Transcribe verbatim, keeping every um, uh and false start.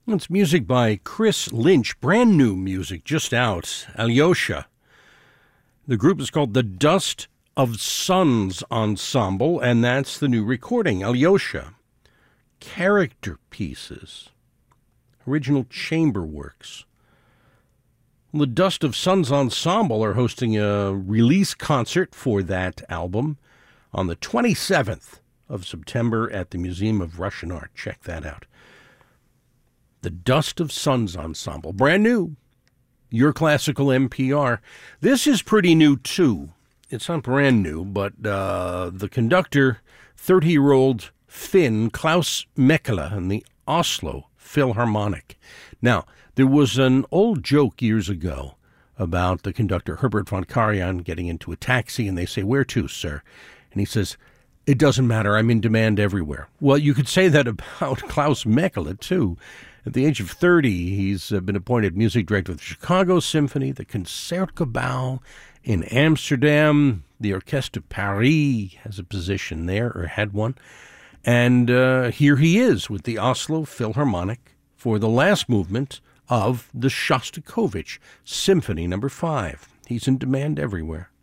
It's music by Chris Lynch, brand new music, just out, Alyosha. The group is called the Dust of Suns Ensemble, and that's the new recording, Alyosha. Character Pieces, original chamber works. The Dust of Suns Ensemble are hosting a release concert for that album on the twenty-seventh of September at the Museum of Russian Art. Check that out. The Dust of Suns Ensemble, brand new. Your Classical N P R. This is pretty new, too. It's not brand new, but uh, the conductor, thirty-year-old Finn Klaus Mekela in the Oslo Philharmonic. Now, there was an old joke years ago about the conductor Herbert von Karajan getting into a taxi, and they say, "Where to, sir?" And he says, "It doesn't matter, I'm in demand everywhere." Well, you could say that about Klaus Mekela, too. At the age of thirty, he's been appointed music director of the Chicago Symphony, the Concertgebouw in Amsterdam. The Orchestre de Paris has a position there, or had one. And uh, here he is with the Oslo Philharmonic for the last movement of the Shostakovich Symphony number five. He's in demand everywhere.